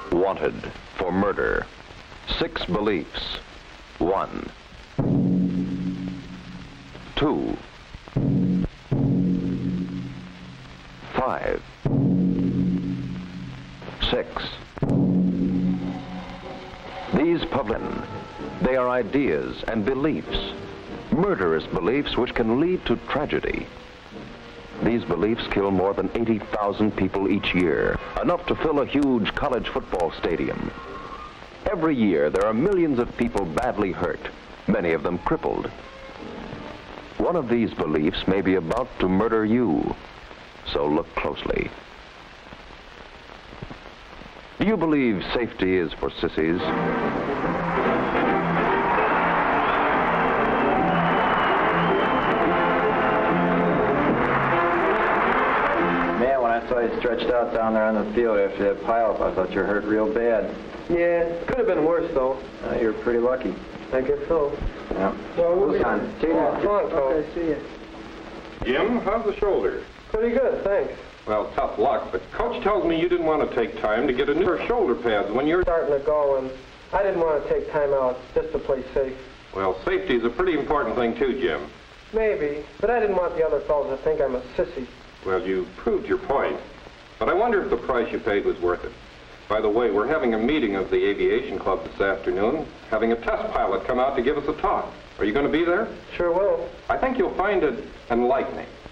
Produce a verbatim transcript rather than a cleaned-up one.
Wanted for murder. Six beliefs. One. Two. Five. Six. These public, they are ideas and beliefs, murderous beliefs which can lead to tragedy. These beliefs kill more than eighty thousand people each year, enough to fill a huge college football stadium. Every year, there are millions of people badly hurt, many of them crippled. One of these beliefs may be about to murder you, so look closely. Do you believe safety is for sissies? Man, when I saw you stretched out down there on the field after that pileup, I thought you were hurt real bad. Yeah, could have been worse, though. Uh, you're pretty lucky. I guess so. Yeah. Well, we'll Who's be on? See you Oh, next. come on, Cole. Okay, see you. Jim, how's the shoulder? Pretty good, thanks. Well, tough luck, but Coach tells me you didn't want to take time to get a new pair of shoulder pads when you're... Starting to go, and I didn't want to take time out just to play safe. Well, safety is a pretty important thing, too, Jim. Maybe, but I didn't want the other fellas to think I'm a sissy. Well, you proved your point. But I wonder if the price you paid was worth it. By the way, we're having a meeting of the Aviation Club this afternoon, having a test pilot come out to give us a talk. Are you going to be there? Sure will. I think you'll find it enlightening.